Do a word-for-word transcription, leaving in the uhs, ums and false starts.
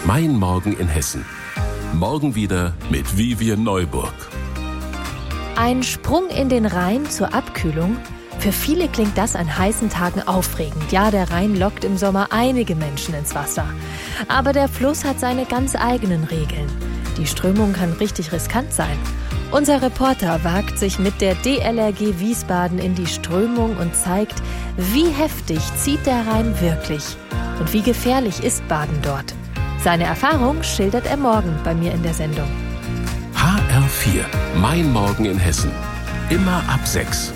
Mein Morgen in Hessen. Morgen wieder mit Vivian Neuburg. Ein Sprung in den Rhein zur Abkühlung? Für viele klingt das an heißen Tagen aufregend. Ja, der Rhein lockt im Sommer einige Menschen ins Wasser. Aber der Fluss hat seine ganz eigenen Regeln. Die Strömung kann richtig riskant sein. Unser Reporter wagt sich mit der D L R G Wiesbaden in die Strömung und zeigt, wie heftig zieht der Rhein wirklich und wie gefährlich ist Baden dort. Seine Erfahrung schildert er morgen bei mir in der Sendung. H R vier, Mein Morgen in Hessen. Immer ab sechs.